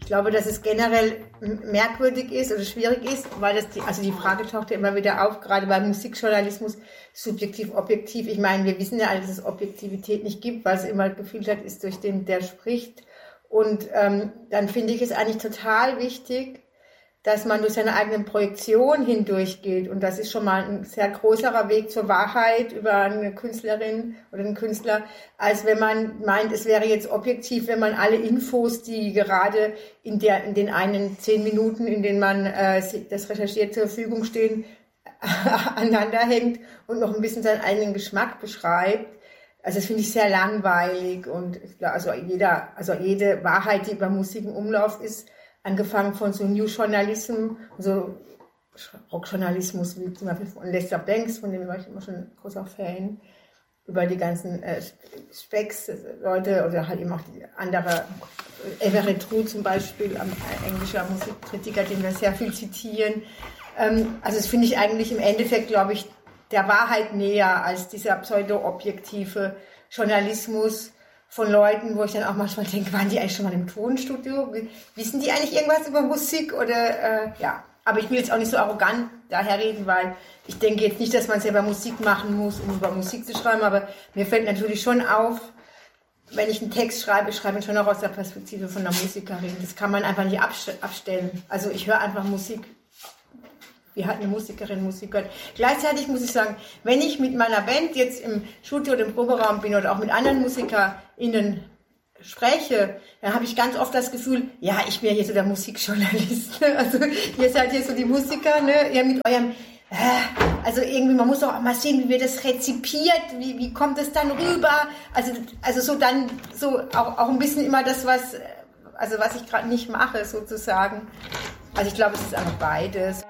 glaube, dass es generell merkwürdig ist oder schwierig ist, weil die Frage taucht ja immer wieder auf, gerade beim Musikjournalismus, subjektiv, objektiv. Ich meine, wir wissen ja alle, dass es Objektivität nicht gibt, weil es immer gefiltert ist durch den, der spricht. Und dann finde ich es eigentlich total wichtig, dass man durch seine eigenen Projektionen hindurchgeht. Und das ist schon mal ein sehr größerer Weg zur Wahrheit über eine Künstlerin oder einen Künstler, als wenn man meint, es wäre jetzt objektiv, wenn man alle Infos, die gerade in den einen 10 Minuten, in denen man das recherchiert zur Verfügung stehen, aneinander hängt und noch ein bisschen seinen eigenen Geschmack beschreibt. Also das finde ich sehr langweilig und jede Wahrheit, die über Musik im Umlauf ist, angefangen von so New Journalism, so Rockjournalismus wie zum Beispiel von Lester Banks, von dem war ich immer schon ein großer Fan, über die ganzen Specs-Leute oder halt eben auch die andere, Everett True zum Beispiel, englischer Musikkritiker, den wir sehr viel zitieren. Also das finde ich eigentlich im Endeffekt, glaube ich, der Wahrheit näher als dieser pseudo-objektive Journalismus von Leuten, wo ich dann auch manchmal denke, waren die eigentlich schon mal im Tonstudio? Wissen die eigentlich irgendwas über Musik? Oder ja, aber ich will jetzt auch nicht so arrogant daherreden, weil ich denke jetzt nicht, dass man selber Musik machen muss, um über Musik zu schreiben, aber mir fällt natürlich schon auf, wenn ich einen Text schreibe, ich schreibe ihn schon auch aus der Perspektive von einer Musikerin. Das kann man einfach nicht abstellen. Also ich höre einfach Musik. Wir hatten eine Musikerin, Musiker. Gleichzeitig muss ich sagen, wenn ich mit meiner Band jetzt im Studio oder im Proberaum bin oder auch mit anderen MusikerInnen spreche, dann habe ich ganz oft das Gefühl, ja, ich bin ja hier so der Musikjournalist. Ne? Also ihr seid hier so die Musiker, ne? Ihr mit eurem, also irgendwie, man muss auch mal sehen, wie wir das rezipiert, wie kommt es dann rüber? Also so dann, so auch ein bisschen immer das, was ich gerade nicht mache, sozusagen. Also ich glaube, es ist einfach beides.